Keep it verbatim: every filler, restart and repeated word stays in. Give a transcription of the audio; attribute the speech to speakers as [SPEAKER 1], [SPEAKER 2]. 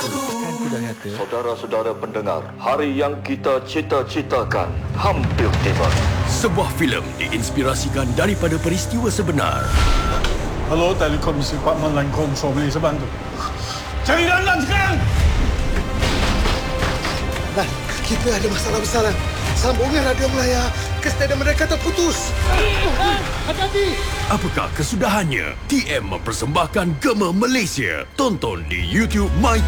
[SPEAKER 1] Kan aku dah kata.
[SPEAKER 2] Saudara-saudara pendengar, hari yang kita cita-citakan hampir tiba.
[SPEAKER 3] Sebuah filem diinspirasikan daripada peristiwa sebenar.
[SPEAKER 4] Hello, Telekomisi Department Lancome, saya boleh saya bantu. Cari Lan sekarang!
[SPEAKER 5] Lan, kita ada masalah besar, Lan. Sambungan radio Melaya ke stadium mereka terputus.
[SPEAKER 4] Hati-hati!
[SPEAKER 3] Apakah kesudahannya? T M mempersembahkan Gema Malaysia. Tonton di YouTube My